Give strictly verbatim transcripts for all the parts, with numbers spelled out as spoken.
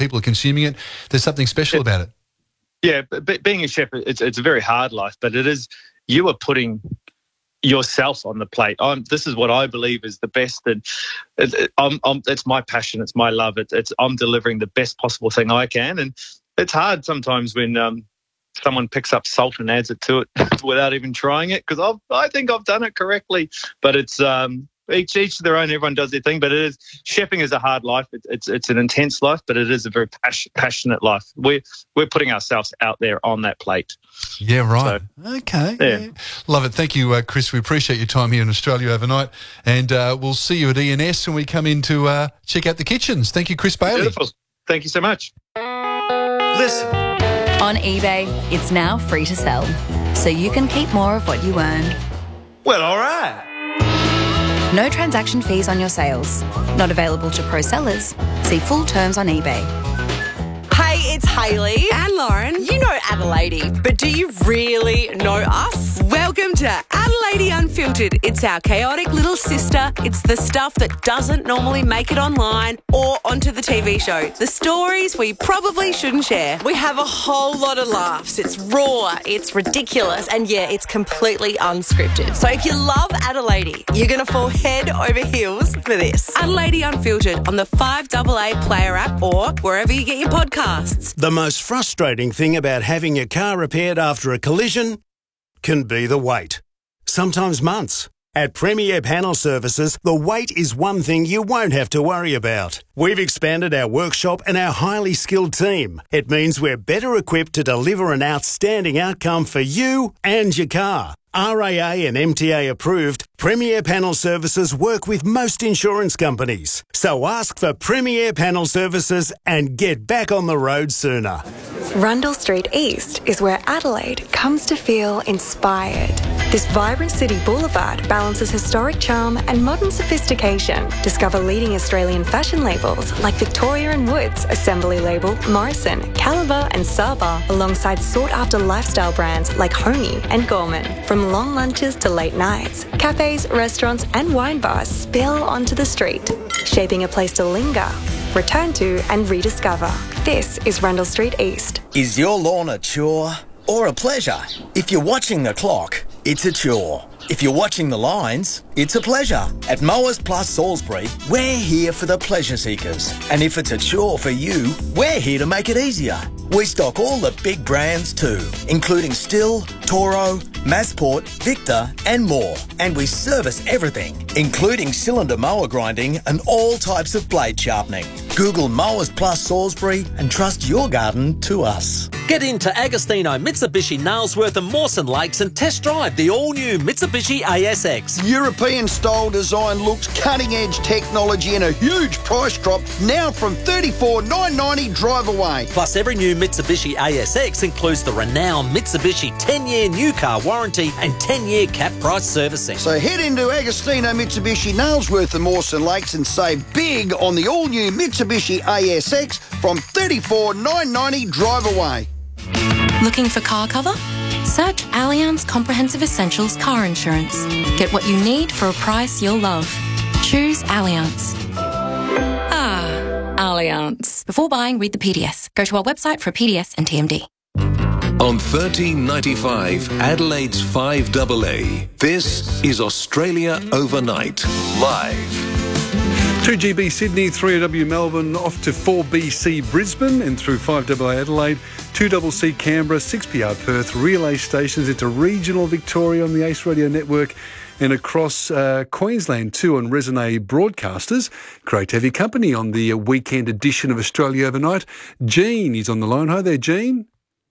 people are consuming it. There's something special Yeah. about it. Yeah, but, but being a chef, it's it's a very hard life, but it is, you are putting yourself on the plate. I'm, this is what I believe is the best, and it, it, I'm, I'm, it's my passion, it's my love. It, it's I'm delivering the best possible thing I can, and it's hard sometimes when um, someone picks up salt and adds it to it without even trying it, because I think I've done it correctly. But it's um, each each to their own. Everyone does their thing. But it is, chefing is a hard life. It, it's it's an intense life, but it is a very pas- passionate life. We're we're putting ourselves out there on that plate. Yeah, right. So, okay. yeah. Yeah. Love it. Thank you, uh, Chris. We appreciate your time here in Australia overnight, and uh, we'll see you at E N S when we come in to uh, check out the kitchens. Thank you, Chris Bailey. Beautiful. Thank you so much. Listen. On eBay, it's now free to sell, so you can keep more of what you earn. Well, all right. No transaction fees on your sales. Not available to pro sellers. See full terms on eBay. Hey, it's Hayley and Lauren. You know Adelaide, but do you really know us? Welcome to Adelaide Unfiltered. It's our chaotic little sister. It's the stuff that doesn't normally make it online or onto the T V show. The stories we probably shouldn't share. We have a whole lot of laughs. It's raw, it's ridiculous, and yeah, it's completely unscripted. So if you love Adelaide, you're going to fall head over heels for this. Adelaide Unfiltered on the five A A Player app or wherever you get your podcasts. The most frustrating thing about having your car repaired after a collision can be the wait. Sometimes months. At Premier Panel Services, the wait is one thing you won't have to worry about. We've expanded our workshop and our highly skilled team. It means we're better equipped to deliver an outstanding outcome for you and your car. R A A and M T A approved, Premier Panel Services work with most insurance companies. So ask for Premier Panel Services and get back on the road sooner. Rundle Street East is where Adelaide comes to feel inspired. This vibrant city boulevard balances historic charm and modern sophistication. Discover leading Australian fashion labels like Victoria and Woods, Assembly Label, Morrison, Caliber and Saba, alongside sought-after lifestyle brands like Honey and Gorman. From long lunches to late nights, cafes, restaurants and wine bars spill onto the street, shaping a place to linger, return to and rediscover. This is Rundle Street East. Is your lawn a chore or a pleasure? If you're watching the clock, it's a chore. If you're watching the lines, it's a pleasure. At Mowers Plus Salisbury, we're here for the pleasure seekers. And if it's a chore for you, we're here to make it easier. We stock all the big brands too, including Still, Toro, Massport, Victor and more. And we service everything, including cylinder mower grinding and all types of blade sharpening. Google Mowers Plus Salisbury and trust your garden to us. Get into Agostino, Mitsubishi, Nailsworth and Mawson Lakes and test drive the all-new Mitsubishi A S X. European-style design looks, cutting-edge technology and a huge price drop now from thirty-four thousand nine hundred ninety drive away. Plus, every new Mitsubishi A S X includes the renowned Mitsubishi ten-year new car warranty and ten-year cap price servicing. So head into Agostino, Mitsubishi, Nailsworth and Mawson Lakes and save big on the all-new Mitsubishi A S X from thirty-four thousand nine hundred ninety drive away. Looking for car cover? Search Allianz Comprehensive Essentials Car Insurance. Get what you need for a price you'll love. Choose Allianz. Ah, Allianz. Before buying, read the P D S. Go to our website for a P D S and T M D. On thirteen ninety-five, Adelaide's five A A, this is Australia Overnight, live. two G B Sydney, three A W Melbourne, off to four B C Brisbane and through five A A Adelaide, two C C Canberra, six P R Perth, relay stations into regional Victoria on the Ace Radio Network and across uh, Queensland too on Resonate Broadcasters. Great to have your company on the weekend edition of Australia Overnight. Jean is on the line. Hi there, Jean.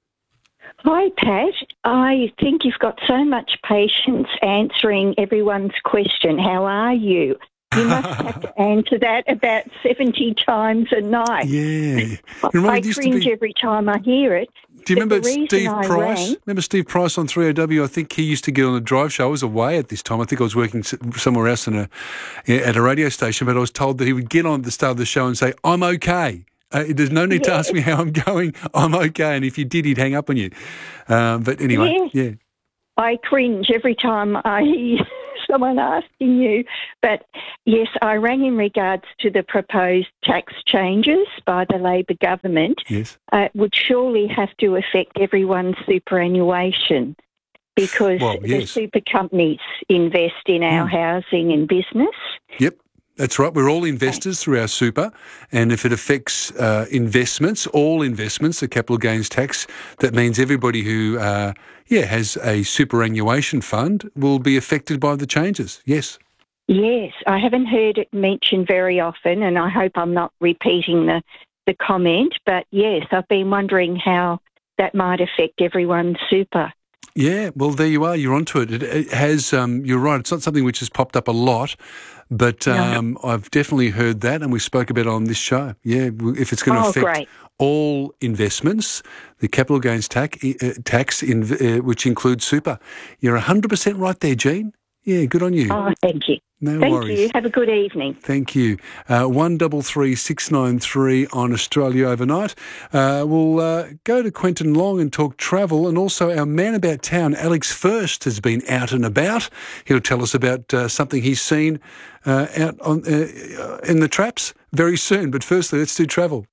Hi, Pat. I think you've got so much patience answering everyone's question. How are you? You must have to answer that about seventy times a night. Yeah. I cringe be... every time I hear it. Do you remember Steve I Price? Rang... Remember Steve Price on three A W? I think he used to get on a drive show. I was away at this time. I think I was working somewhere else in a, at a radio station, but I was told that he would get on at the start of the show and say, I'm okay. Uh, there's no need yeah. to ask me how I'm going. I'm okay. And if you did, he'd hang up on you. Um, but anyway, yeah. yeah. I cringe every time I someone asking you. But yes, I rang in regards to the proposed tax changes by the Labor government. Yes. Uh, it would surely have to affect everyone's superannuation because Well, the yes. super companies invest in our Mm. housing and business. Yep. That's right. We're all investors through our super, and if it affects uh, investments, all investments, the capital gains tax, that means everybody who, uh, yeah, has a superannuation fund will be affected by the changes. Yes. Yes, I haven't heard it mentioned very often, and I hope I'm not repeating the, the comment, but yes, I've been wondering how that might affect everyone's super. Yeah, well, there you are. You're onto it. It, it has, um, you're right, it's not something which has popped up a lot, but um, I've definitely heard that, and we spoke about it on this show. Yeah, if it's going to Oh, affect great. all investments, the capital gains tax, uh, tax in, uh, which includes super. You're one hundred percent right there, Jean. Yeah, good on you. Oh, thank you. No Thank worries. you. Have a good evening. Thank you. Uh, one double three six nine three on Australia Overnight. Uh, we'll uh, go to Quentin Long and talk travel, and also our man about town, Alex First, has been out and about. He'll tell us about uh, something he's seen uh, out on uh, in the traps very soon. But firstly, let's do travel.